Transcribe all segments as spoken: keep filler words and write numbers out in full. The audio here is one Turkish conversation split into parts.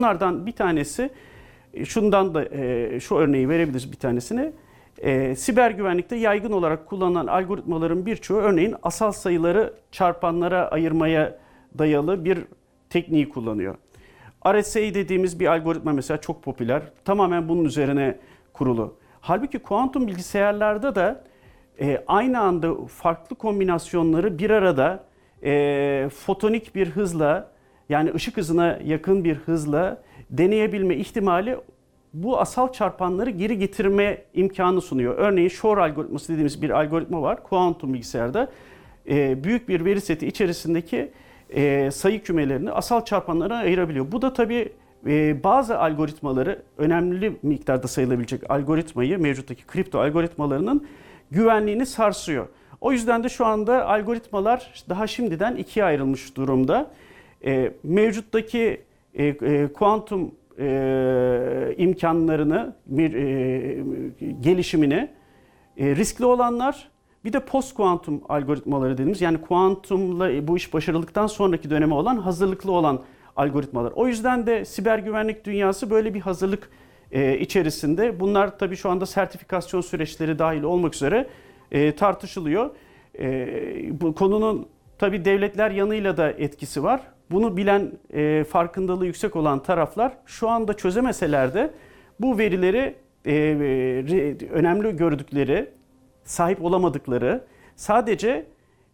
Bunlardan bir tanesi, şundan da e, şu örneği verebiliriz bir tanesini. E, siber güvenlikte yaygın olarak kullanılan algoritmaların birçoğu örneğin asal sayıları çarpanlara ayırmaya dayalı bir tekniği kullanıyor. R S A dediğimiz bir algoritma mesela çok popüler. Tamamen bunun üzerine kurulu. Halbuki kuantum bilgisayarlarda da e, aynı anda farklı kombinasyonları bir arada e, fotonik bir hızla, yani ışık hızına yakın bir hızla deneyebilme ihtimali bu asal çarpanları geri getirme imkanı sunuyor. Örneğin Shor algoritması dediğimiz bir algoritma var kuantum bilgisayarda. E, büyük bir veri seti içerisindeki e, sayı kümelerini asal çarpanlara ayırabiliyor. Bu da tabii e, bazı algoritmaları, önemli miktarda sayılabilecek algoritmayı, mevcuttaki kripto algoritmalarının güvenliğini sarsıyor. O yüzden de şu anda algoritmalar daha şimdiden ikiye ayrılmış durumda. E, mevcuttaki e, e, kuantum e, imkanlarını, bir, e, gelişimini e, riskli olanlar, bir de post kuantum algoritmaları dediğimiz, yani kuantumla bu iş başarıldıktan sonraki döneme olan hazırlıklı olan algoritmalar. O yüzden de siber güvenlik dünyası böyle bir hazırlık e, içerisinde. Bunlar tabii şu anda sertifikasyon süreçleri dahil olmak üzere e, tartışılıyor. E, bu konunun tabii devletler yanıyla da etkisi var. Bunu bilen, e, farkındalığı yüksek olan taraflar şu anda çözemeseler de bu verileri e, e, önemli gördükleri, sahip olamadıkları, sadece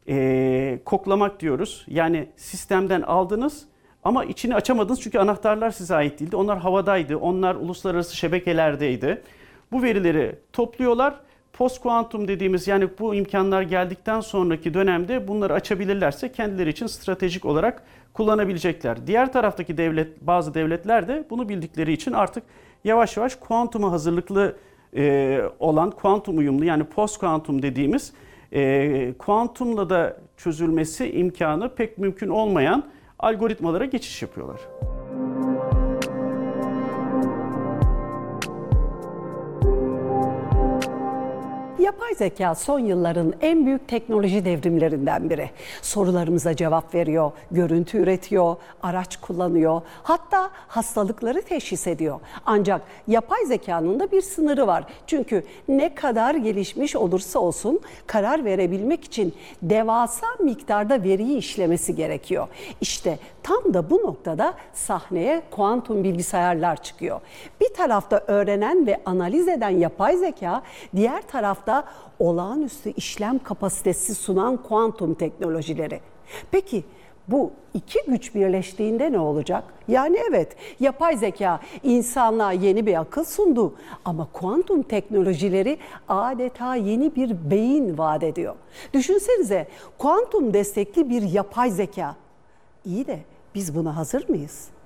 e, koklamak diyoruz. Yani sistemden aldınız ama içini açamadınız çünkü anahtarlar size ait değildi. Onlar havadaydı, onlar uluslararası şebekelerdeydi. Bu verileri topluyorlar. Post kuantum dediğimiz, yani bu imkanlar geldikten sonraki dönemde bunları açabilirlerse kendileri için stratejik olarak kullanabilecekler. Diğer taraftaki devlet, bazı devletler de bunu bildikleri için artık yavaş yavaş kuantuma hazırlıklı e, olan, kuantum uyumlu, yani post kuantum dediğimiz e, kuantumla da çözülmesi imkanı pek mümkün olmayan algoritmalara geçiş yapıyorlar. Yapay zeka son yılların en büyük teknoloji devrimlerinden biri. Sorularımıza cevap veriyor, görüntü üretiyor, araç kullanıyor, hatta hastalıkları teşhis ediyor. Ancak yapay zekanın da bir sınırı var. Çünkü ne kadar gelişmiş olursa olsun karar verebilmek için devasa miktarda veriyi işlemesi gerekiyor. İşte tam da bu noktada sahneye kuantum bilgisayarlar çıkıyor. Bir tarafta öğrenen ve analiz eden yapay zeka, diğer tarafta olağanüstü işlem kapasitesi sunan kuantum teknolojileri. Peki bu iki güç birleştiğinde ne olacak? Yani evet, yapay zeka insanlığa yeni bir akıl sundu ama kuantum teknolojileri adeta yeni bir beyin vaat ediyor. Düşünsenize, kuantum destekli bir yapay zeka. İyi de biz buna hazır mıyız?